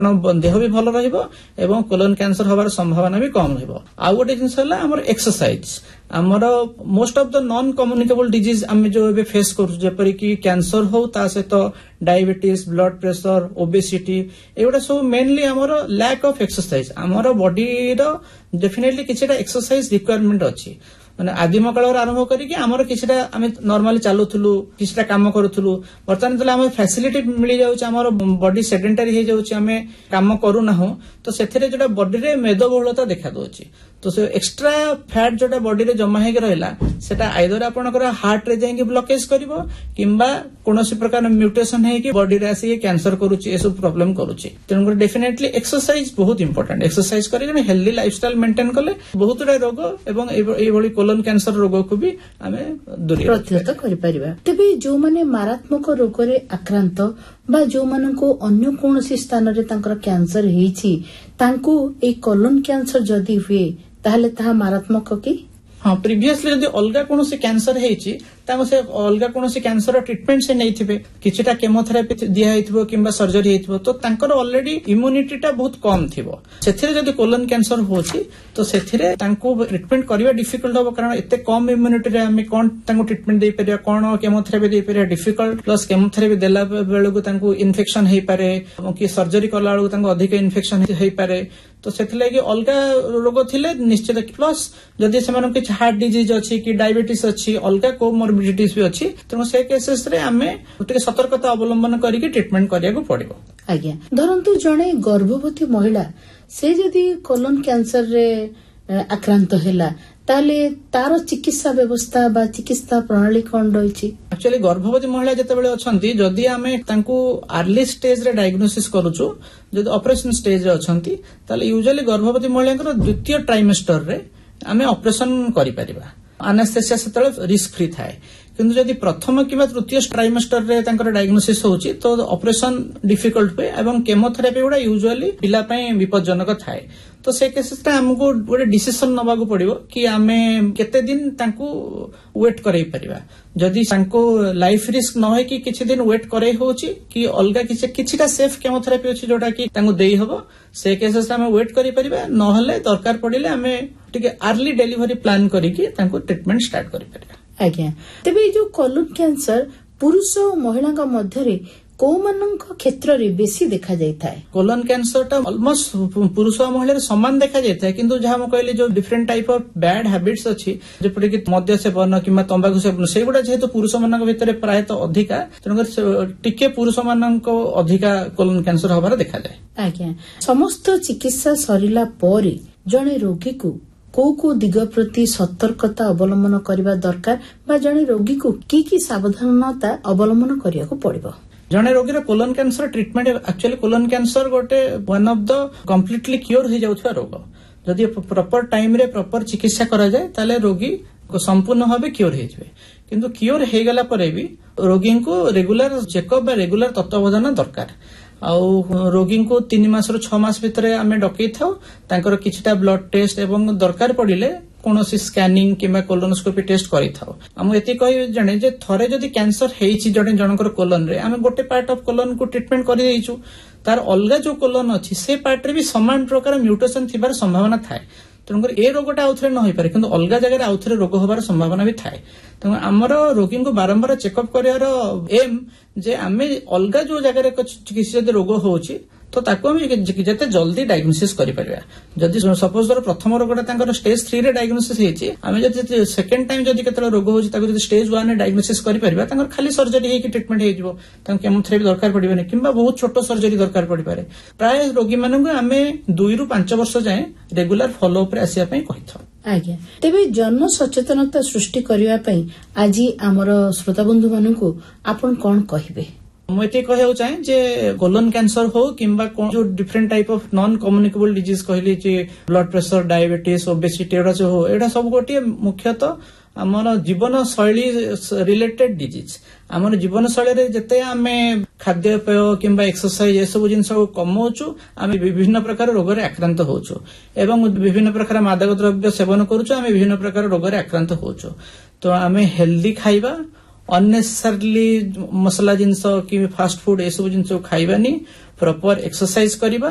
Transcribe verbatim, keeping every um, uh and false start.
देह भी भल रहा कोलन कैंसर हबार संभावना भी कम रहा। आउ गोटे जिन एक्सरसाइज आमर most of the non communicable disease आम जो ए फेस कर कैंसर हो ता सहित डायबिटीज ब्लड प्रेशर ओबेसिटी एगुड़ा सब मेनली आमर लैक ऑफ एक्सरसाइज आमर बॉडी रो डेफिनेटली किसी एक्सरसाइज रिक्वायरमेंट अच्छी माने आदिम काल आरंभ करके आमर किछटा आमे नॉर्मली चालुथुलु किछटा काम करूथुलु वर्तमान तले आमे फैसिलिटी मिली जाउछ आमर बॉडी सेडेंटरी हे जाउछ आमे काम करू ना हो तो सेथरे जोटा बॉडी रे मेदबहुलता देखा दोछि तो से एक्स्ट्रा फैट जोटा बॉडी रे जमा हे के रहला सेटा आइदर आपनकर हार्ट रे जाई के ब्लॉकेज करबो किंबा कोनोसी प्रकार म्यूटेशन हे के बॉडी रे आसी कैंसर करूछि ए सब प्रॉब्लम करूछि तेन डेफिनेटली एक्सरसाइज बहुत इंपोर्टेंट एक्सरसाइज करी जने हेल्दी लाइफस्टाइल मेंटेन करले बहुत रे रोग एवं ए भली कोलन कैंसर रोग को भी आमे दूरी प्रतिहत करि परिबा। तबे जो माने मारात्मक रोग रे आक्रांत बा जो मानको अन्य कोनोसी स्थान रे तांकर कैंसर हेछि तांको ए कोलन कैंसर जदी हुए ताहले ताहा मारात्मक की हाँ प्रीवियसली जदि अलगा कोनोसी कैंसर हेछि ताको से अलगा कोनोसी कैंसर ट्रीटमेंट से नै थिबे किछटा केमोथेरापी दिया हेथिबो किंबा सर्जरी हेथिबो तो तांकर ऑलरेडी इम्यूनिटी टा बहुत कम थिबो सेथिरे जदि कोलन कैंसर होछि तो सेथिरे तांको ट्रीटमेंट करबा डिफिकल्ट हो कारण एते कम इम्यूनिटी रे हम कोन तांको ट्रीटमेंट दे परिया कोन केमोथेरापी दे परिया डिफिकल्ट प्लस केमोथेरापी देला बेलगु तांको इन्फेक्शन हे पारे कि सर्जरी करला बेलगु तांको अधिक इन्फेक्शन हे पारे तो सेथिले कि अलगा रोग थिले निश्चित प्लस जदि सेमान कि हार्ट डिजीज अछि कि डायबिटीज अछि अलगा कोमोर्बिडिटीज भी अछि तो से केसेस रे हमें उठे सतर्कता अवलंबन करिके ट्रीटमेंट करिया को पड़िबो। आज्ञा धरंतु जणे गर्भवती महिला से जदि कोलन कैंसर रे आक्रांत हैला ताले तार चिकित्सा व्यवस्था बा चिकित्सा प्रणाली कोन रहिछि एक्चुअली गर्भवती महिला जते बेले अछंती जदि आमे तांको अर्ली स्टेज रे डायग्नोसिस करूछु जदि ऑपरेशन स्टेज रे अछंती ताले यूजुअली गर्भवती महिलांकर द्वितीय ट्राइमेस्टर रे आमे ऑपरेशन करि परिबा एनेस्थेसिया सेतले रिस्क फ्री थाए किंतु जदि प्रथम किबा तृतीय ट्राइमेस्टर रे तांकर डायग्नोसिस होउची तो ऑपरेशन डिफिकल्ट पे एवं केमोथेरापी गुडा यूजुअली पिला पई विपज्जनक थाए तो से केसेस ता हमको गोटे डिसीजन नबा को पड़िबो कि आमे केते दिन तांको वेट करई परिबा जदि तांको लाइफ रिस्क न होय कि किछि दिन वेट करई होउची कि अलगा किछि किछिटा सेफ केमोथेरापी अछि जोटा कि तांको देई हबो से केसेस आमे वेट करि परिबा न हले दरकार पड़िले आमे टिके अर्ली डिलीवरी प्लान करिकि तांको ट्रीटमेंट स्टार्ट करि परिबा। आज्ञा तेबे जो कोलन कैंसर पुरुष और महिला का मध्य रे को मानक क्षेत्र रे बेसी देखा जायथाय कोलन कैंसर टा ऑलमोस्ट पुरुष और महिला रे समान देखा जायथाय किंतु जहा हम कहले जो different type of bad habits अछि जेपरि कि मद्य सेवन किंबा तंबाकू सेवन सेगुडा जेहेतु पुरुष मानक भितरे प्राय तो अधिका तनकर टिके पुरुष मानक अधिका कोलन कैंसर हबार देखा जाय। आज्ञा समस्त चिकित्सा सरिला परे जणे रोगी को को को दिग प्रति सतर्कता अवलंबन करबा दरकार बा जणे रोगी को की की सावधानता अवलंबन करिया को पड़िबो। जने रोगी colon cancer treatment actually colon cancer गोटे one of the completely cure हो जाउथबा रोग जदि प्रॉपर टाइम रे प्रॉपर चिकित्सा करा जाए ताले रोगी को संपूर्ण भावे क्योर हो जाए किंतु क्योर हो गला परे भी रोगी को रेगुलर चेकअप बा रेगुलर तत्वावधान दरकार आउ रोगी को तीन मास रु छह मास भितरे आमे डकै थाउ तांकर किछटा ब्लड टेस्ट एवं दरकार पड़िले कोनोसी स्कैनिंग किंबा कोलोनोस्कोपी टेस्ट करि थाउ हम एति कहि जणे जे थरे जदि कैंसर हेछि जणे जनकर कोलन रे आमे गोटे पार्ट ऑफ कोलन को ट्रीटमेंट करि देइछु तार अलगा जो कोलन अछि से पार्ट रे भी समान प्रकार म्यूटेशन थिबार संभावना थाए तेणुकर ए रोगटा आउथरे न होई पारे किंतु अलगा जगह आउथरे रोग होबार संभावना भी थाए तेणु आमर रोगी को बारंबार चेकअप करियार एम जे आमे अलगा जो जगह चिकित्सा जदि रोग होउची तो ताको हम जते जल्दी डायग्नोसिस करि परिबा जदि सपोज दर प्रथम रोगटा तांकर स्टेज थ्री रे डायग्नोसिस हेछि आमे जदि सेकंड टाइम जदि केतला रोग होछि ताको जदि स्टेज वन रे डायग्नोसिस करि परिबा तांकर खाली सर्जरी हे कि ट्रीटमेंट हे जिवो तां केमोथेरापी दरकार पड़िबने किंबा बहुत छोटो सर्जरी दरकार पड़ि पारे प्राय रोगी मानन को आमे दुई रु पांच वर्ष जाए रेगुलर फॉलो अप रे आसिया पई कहिथौ। आज्ञा तेबे जन सचेतनता सृष्टि करिया पई आजि हमर श्रोता बंधु माननकु आपण कोन कहिबे मुझे कहू चाहे जे कोलन कैंसर हो किंबा जो different type of non communicable disease कहली जे ब्लड प्रेशर डायबिटीज ओबेसिटी एडा जो हो एडा सब गोटे मुख्यतः आमर जीवन शैली रिलेटेड डिजीज आमर जीवन शैली रे जते आमे खाद्य पेय किंबा एक्सरसाइज ए सब जिंस को कमौचु आमे विभिन्न प्रकार रोग रे आक्रांत होचु एवं विभिन्न प्रकार मादक द्रव्य सेवन करूचु आमे विभिन्न प्रकार रोग रे आक्रांत होचु तो आमे हेल्दी खाइबा अननेसेसरली मसला जिंस कि फास्ट फूड ए सब जिंस खाइबानी प्रॉपर एक्सरसाइज करिबा